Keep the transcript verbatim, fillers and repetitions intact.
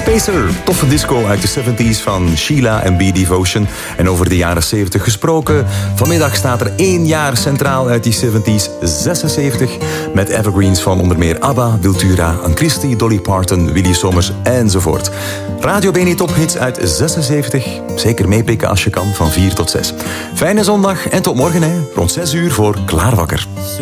Spacer, toffe disco uit de zeventig van Sheila en B Devotion. En over de jaren zeventig gesproken. Vanmiddag staat er één jaar centraal uit die zeventig, zesenzeventig. Met evergreens van onder meer ABBA, Wiltura, Ann Christie, Dolly Parton, Willy Sommers enzovoort. Radio B N E Tophits uit zesenzeventig. Zeker meepikken als je kan, van vier tot zes. Fijne zondag en tot morgen, hè. Rond zes uur voor Klaarwakker.